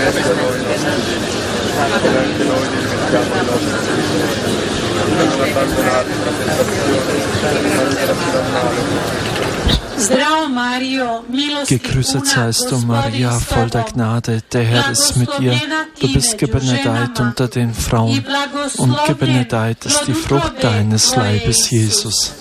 Gegrüßet seist du, Maria, voll der Gnade, der Herr ist mit dir. Du bist gebenedeit unter den Frauen und gebenedeit ist die Frucht deines Leibes, Jesus.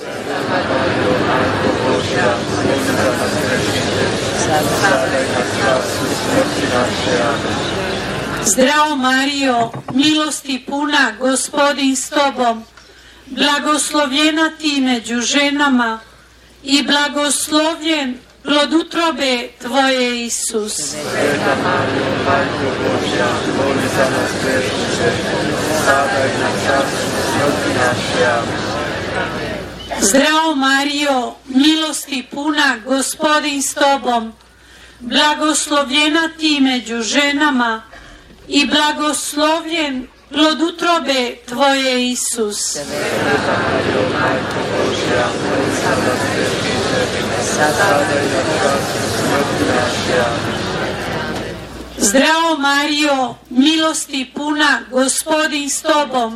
Zdravo Mario, milosti puna, Gospodin s tobom, blagoslovljena ti među ženama i blagoslovljen plod utrobe tvoje, Isus. Sveta Marijo, Majko Božja, moli za nas griješnice, sada i na čas smrti naše. Amen. Zdravo Mario, milosti puna, Gospodin s tobom, blagoslovljena ti među ženama i blagoslovljen plod utrobe tvoje, Isus. Sveta Marijo, Majko Božja, moli za nas griješnice, sada i na čas smrti naše. Amen. Zdravo Mario, milosti puna, Gospodin s tobom,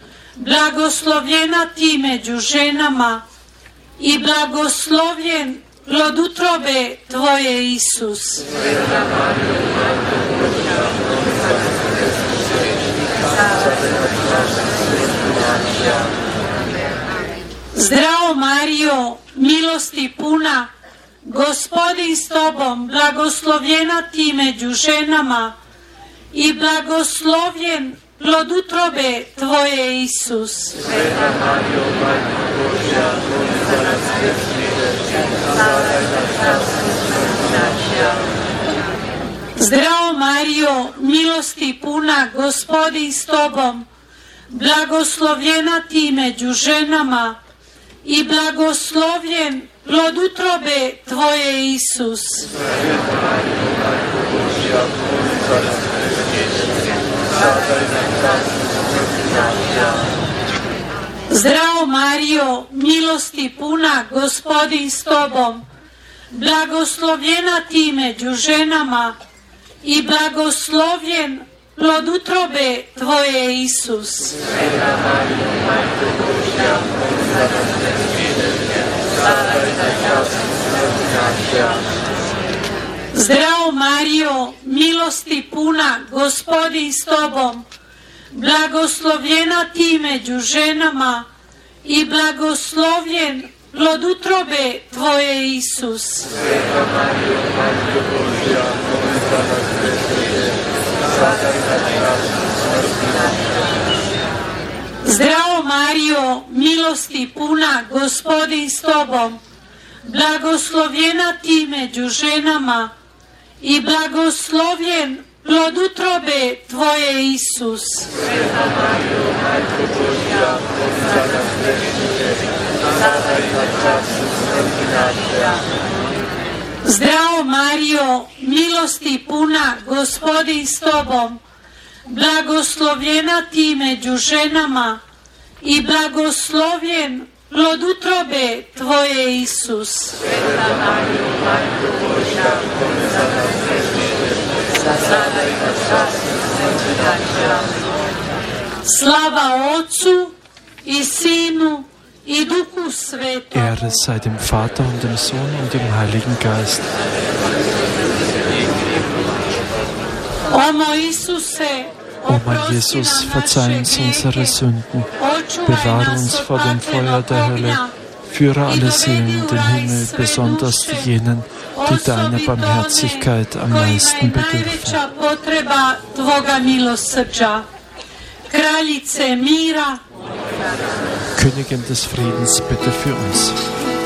blagoslovljena ti među ženama i blagoslovljen plod utrobe tvoje, Isus. Sveta Marijo, Majko Božja, moli za nas griješnice, sada i na čas smrti naše. Amen. Zdravo Mario, milosti puna, Gospodin s tobom, blagoslovljena ti među ženama i blagoslovljen plod utrobe tvoje, Isus. Sveta Marijo, Majko Božja, moli za nas griješnice, sada i na čas smrti naše. Amen. Zdravo Mario, milosti puna, Gospodin s tobom, blagoslovljena ti među ženama i blagoslovljen plod utrobe tvoje, Isus. Sveta Marijo, Majko Božja, moli za nas griješnice, sada i na čas smrti naše. Amen. Zdravo Mario, milosti puna, Gospodin s tobom, blagoslovljena ti među ženama i blagoslovljen plod utrobe tvoje, Isus. Sveta Marijo, Majko Božja, moli za nas griješnice, sada i na čas smrti naše. Amen. Zdravo Mario, milosti puna, Gospodin s tobom, blagoslovljena ti među ženama i blagoslovljen plod utrobe tvoje, Isus. Sveta Marijo, Majko Božja, moli za nas griješnice, sada i na čas smrti naše. Amen. Zdravo Mario, milosti puna, Gospodin s tobom, blagoslovljena ti među ženama i blagoslovljen plod utrobe tvoje, Isus. Sveta Marijo, Majko Božja, moli za nas griješnice, sada i na čas smrti naše. Amen. Zdravo Mario, milosti puna, Gospodin s tobom, blagoslovljena ti među ženama i blagoslovljen plod utrobe tvoje, Isus. Sveta Marijo, Majko Božja, moli za nas griješnice, sada i na čas smrti naše. Amen. Slava Otcu i Sinu i Duhu Svetom. Ehre sei dem Vater und dem Sohn und dem Heiligen Geist. O moj Isuse, O mein Jesus, verzeih uns unsere Sünden, bewahre uns vor dem Feuer der Hölle, führe alle Seelen in den Himmel, besonders jenen, die deiner Barmherzigkeit am meisten bedürfen. Kraljice mira, Königin des Friedens, bitte für uns.